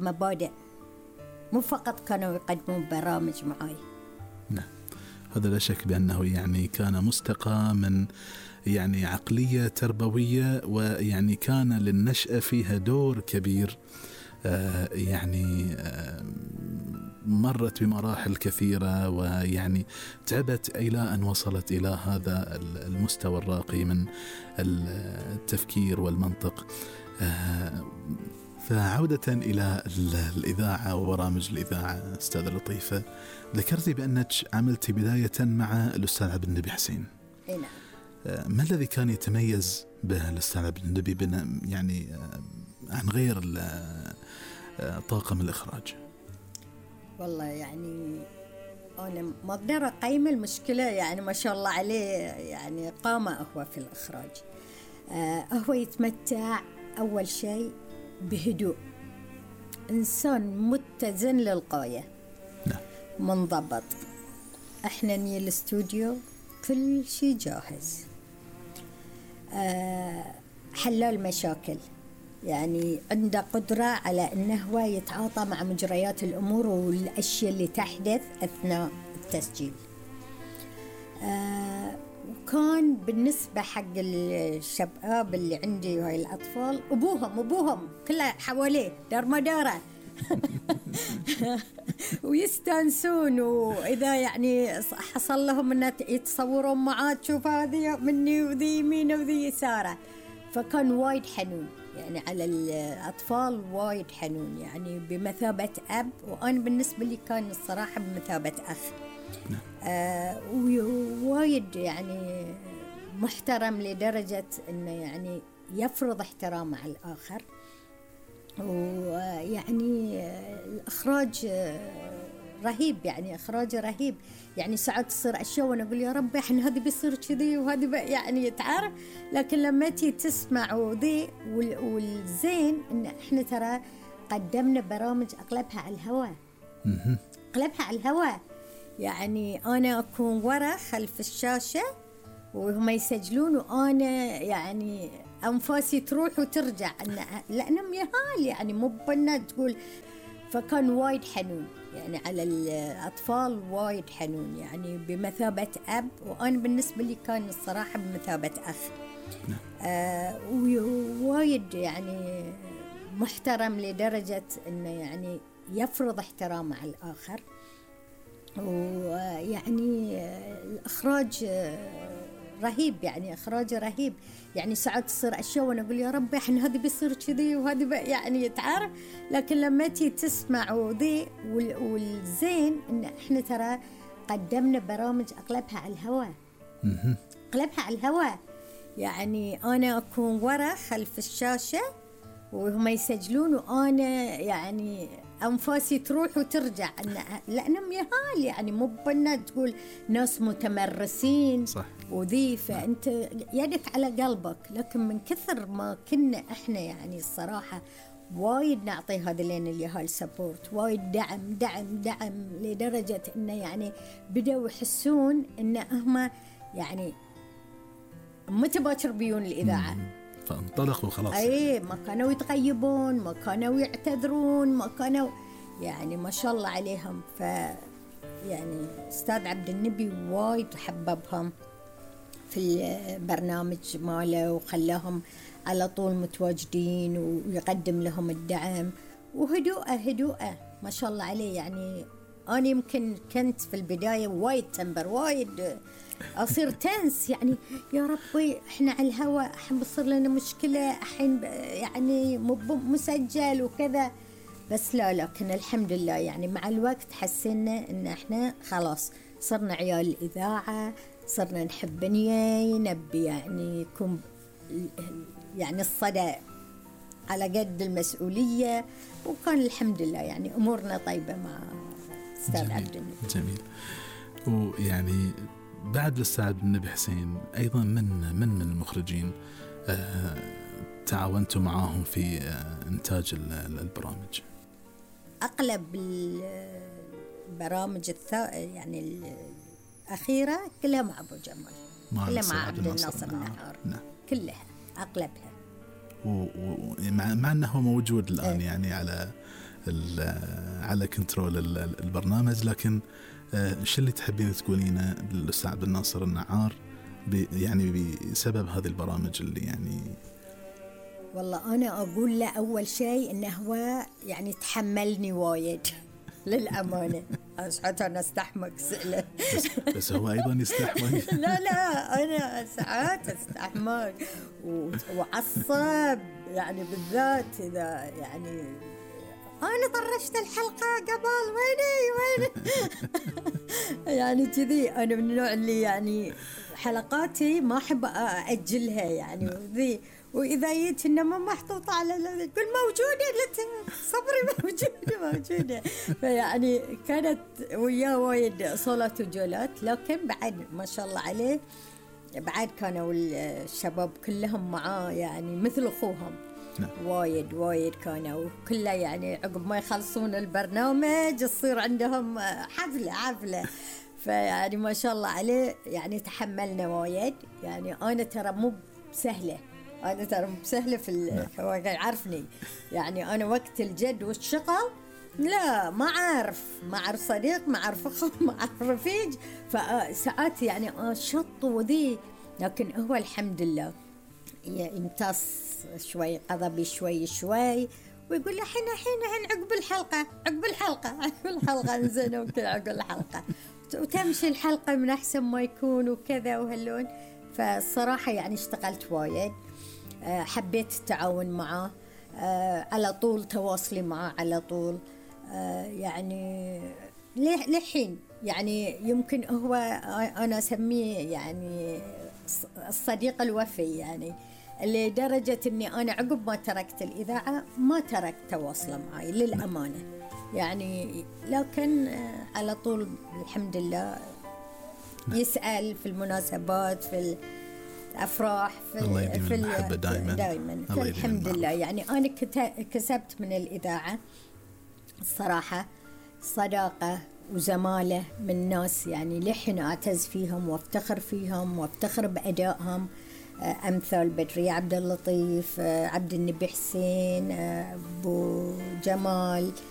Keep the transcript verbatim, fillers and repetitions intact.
مبادئ، مو فقط كانوا يقدمون برامج معاي. نعم، هذا لا شك بأنه يعني كان مستقى من يعني عقلية تربوية، ويعني كان للنشأة فيها دور كبير. آه يعني آه مرت بمراحل كثيرة، ويعني تعبت إلى أن وصلت إلى هذا المستوى الراقي من التفكير والمنطق. آه فعودة إلى الإذاعة وبرامج الإذاعة، أستاذة لطيفة، ذكرتي بأنك عملتي بداية مع الأستاذ عبد النبي حسين. نعم. ما الذي كان يتميز به الأستاذ عبد النبي يعني عن غير طاقم الإخراج؟ والله يعني أنا ما أقدر أقيم المشكلة، يعني ما شاء الله عليه، يعني قامة هو في الإخراج. آه هو يتمتع أول شيء بهدوء، إنسان متزن للغاية. نعم. منضبط. إحنا نيجي الاستوديو كل شيء جاهز. آه حلال مشاكل، يعني عنده قدرة على أنه هو يتعاطى مع مجريات الأمور والأشياء اللي تحدث أثناء التسجيل. آه وكان بالنسبة حق الشباب اللي عندي وهي الأطفال، أبوهم أبوهم كلها حواليه دار مدارة ويستانسون، وإذا يعني حصل لهم أن يتصورون معاه، تشوف هذه مني وذي يمين وذي يساره. فكان وايد حنون يعني على الأطفال، وايد حنون، يعني بمثابة أب، وأنا بالنسبة لي كان الصراحة بمثابة أخ. آه ووايد يعني محترم لدرجة أنه يعني يفرض احترامه على الآخر. ويعني الإخراج رهيب، يعني إخراج رهيب، يعني ساعات تصير أشياء وأنا أقول يا ربي إحنا هذه بيصير كذي وهذه يعني تعرف، لكن لما تي تسمع وذي والزين إن إحنا ترى قدمنا برامج أغلبها على الهواء، أغلبها على الهواء، يعني أنا أكون ورا خلف الشاشة وهم يسجلون، وأنا يعني أنفاسي تروح وترجع، لأنهم يهال يعني مو بنا تقول. فكان وايد حنون يعني على الأطفال، وايد حنون، يعني بمثابة أب، وأنا بالنسبة لي كان الصراحة بمثابة أخ. آه ووايد يعني محترم لدرجة أنه يعني يفرض احترامه على الآخر. ويعني الإخراج رهيب، يعني إخراج رهيب، يعني ساعات تصير أشياء وأنا أقول يا ربي إحنا هذه بيصير كذي وهذه يعني تعرف، لكن لما تي تسمع وذي والزين إن إحنا ترى قدمنا برامج أغلبها على الهواء، أغلبها على الهواء، يعني أنا أكون ورا خلف الشاشة وهم يسجلون، وأنا يعني أنفاسي تروح وترجع، لأنهم يهال يعني مو بنا تقول ناس متمرسين. صح. وذي فأنت يدك على قلبك، لكن من كثر ما كنا إحنا يعني الصراحة وايد نعطي هذين اليهال سبورت، وايد دعم دعم دعم لدرجة إنه يعني بدأوا يحسون إن هم يعني متى باكر بيون الإذاعة، فانطلقوا خلاص. أي ما كانوا يتغيبون، ما كانوا يعتذرون، ما كانوا يعني ما شاء الله عليهم. ف يعني أستاذ عبد النبي وايد حببهم في البرنامج ماله، وخلاهم على طول متواجدين ويقدم لهم الدعم، وهدوءه هدوءه ما شاء الله عليه. يعني أنا يمكن كنت في البداية وايد تنبر، وايد أصير تنس، يعني يا ربي إحنا على الهواء الحين بصير لنا مشكلة الحين يعني مسجل وكذا، بس لا، لكن الحمد لله يعني مع الوقت حسينا إن إحنا خلاص صرنا عيال الإذاعة، صرنا نحب نياي نبي يعني يكون يعني الصدى على قد المسؤولية، وكان الحمد لله يعني أمورنا طيبة مع أستاذ عبد النبي. جميل. ويعني بعد الأستاذ عبد النبي حسين أيضا من من من المخرجين آه تعاونتوا معاهم في آه إنتاج البرامج؟ أغلب البرامج الثا يعني الأخيرة كلها مع أبو جمال، كلها مع عبد الناصر النهار. نعم. كلها أغلبها. ومع مع أنه موجود الآن نعم. يعني على على كنترول البرنامج. لكن شو اللي تحبين تقولينه للأستاذ عبد الناصر النعار يعني بسبب هذه البرامج اللي يعني؟ والله أنا أقول له أول شيء إنه هو يعني تحملني وايد للأمانة. أشعر أنا أستحمق سئلة بس, بس هو أيضا يستحمق. لا لا أنا ساعات أستحمق وعصب يعني، بالذات إذا يعني أنا طرشت الحلقة قبل ويني ويني يعني كذي. أنا من النوع اللي يعني حلقاتي ما أحب أأجلها يعني ذي، وإذا جيت إنما محطوطة على كل موجودة صبري موجودة موجودة. فيعني كانت وياه وايد صولات وجولات، لكن بعد ما شاء الله عليه بعد كانوا الشباب كلهم معاه يعني مثل أخوهم. نعم. وايد وايد كانوا كله يعني عقب ما يخلصون البرنامج يصير عندهم حفلة حفلة. فيعني ما شاء الله عليه يعني تحملنا وايد. يعني أنا ترى مو سهلة، أنا ترى مو سهلة في هو يعرفني يعني أنا وقت الجد والشغل لا ما عارف ما عارف صديق ما عارف أخو ما عارف رفيق. فساعات يعني أشط وذي، لكن هو الحمد لله يمتص شوي غضبي شوي شوي ويقول لي حين حين حين عقب الحلقة عقب الحلقة عقب الحلقة نزين وكذا عقب الحلقة وتمشي الحلقة من أحسن ما يكون وكذا وهاللون. فالصراحة يعني اشتغلت وايد، حبيت التعاون معه على طول، تواصلي معه على طول يعني لحين يعني يمكن هو أنا أسميه يعني الصديق الوفي يعني، لدرجة أني أنا عقب ما تركت الإذاعة ما تركت تواصله معي للأمانة يعني. لكن على طول الحمد لله يسأل في المناسبات في الأفراح في الله يديم المحبة دائما دائما الحمد لله. يعني أنا كسبت من الإذاعة الصراحة صداقة وزمالة من ناس يعني لحين أعتز فيهم وافتخر فيهم وافتخر بأدائهم، أمثال بدرية عبد اللطيف، عبد النبي حسين، أبو جمال،